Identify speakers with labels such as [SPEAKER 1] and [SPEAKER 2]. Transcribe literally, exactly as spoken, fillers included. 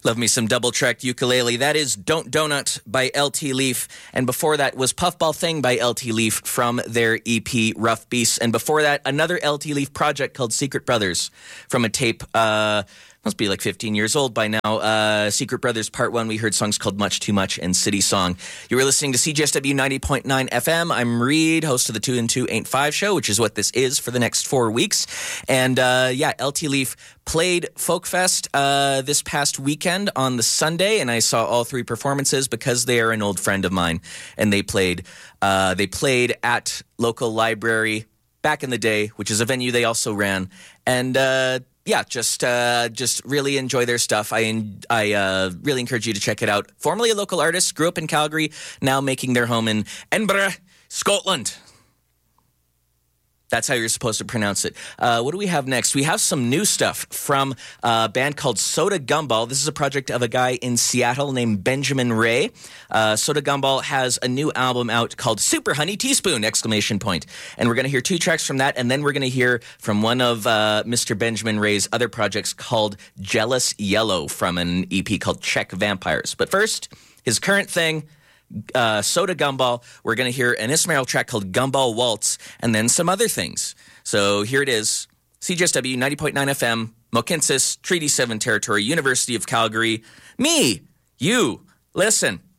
[SPEAKER 1] Love me some double-tracked ukulele. That is Don't Donut by L T Leaf. And before that was Puffball Thing by L T Leaf from their E P Rough Beasts. And before that, another L T Leaf project called Secret Brothers from a tape, uh, must be like fifteen years old by now. Uh, Secret Brothers Part one, we heard songs called Much Too Much and City Song. You were listening to C J S W ninety point nine F M. I'm Reed, host of the two and two Ain't Five show, which is what this is for the next four weeks. And uh, yeah, L T Leaf played Folkfest uh, this past weekend on the Sunday, and I saw all three performances because they are an old friend of mine. And they played, uh, they played at local library back in the day, which is a venue they also ran. And uh, yeah, just uh, just really enjoy their stuff. I I uh, really encourage you to check it out. Formerly a local artist, grew up in Calgary, now making their home in Edinburgh, Scotland. That's how you're supposed to pronounce it. Uh, what do we have next? We have some new stuff from a band called Soda Gumball. This is a project of a guy in Seattle named Benjamin Ray. Uh, Soda Gumball has a new album out called Super Honey Teaspoon! Exclamation point. And we're going to hear two tracks from that, and then we're going to hear from one of uh, Mister Benjamin Ray's other projects called Jealous Yellow from an E P called Czech Vampires. But first, his current thing, Uh, Soda Gumball. We're going to hear an Ismail track called Gumball Waltz, and then some other things. So here it is, C J S W ninety point nine F M, Mohkinstsis, Treaty seven Territory, University of Calgary. Me, you, listen.